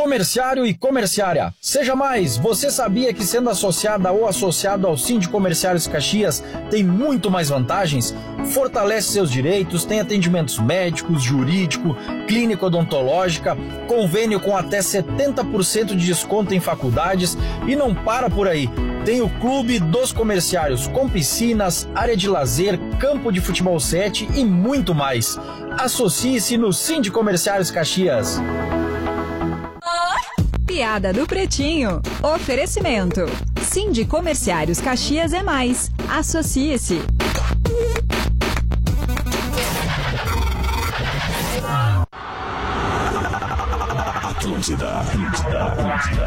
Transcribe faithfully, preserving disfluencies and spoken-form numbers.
Comerciário e comerciária. Seja mais, você sabia que sendo associada ou associado ao Sindicomerciários Caxias tem muito mais vantagens? Fortalece seus direitos, tem atendimentos médicos, jurídico, clínico odontológica, convênio com até setenta por cento de desconto em faculdades e não para por aí. Tem o Clube dos Comerciários com piscinas, área de lazer, campo de futebol sete e muito mais. Associe-se no Sindicomerciários Caxias. Piada do Pretinho. Oferecimento. Sindicomerciários Caxias é mais. Associe-se. Atlântida, Atlântida, Atlântida.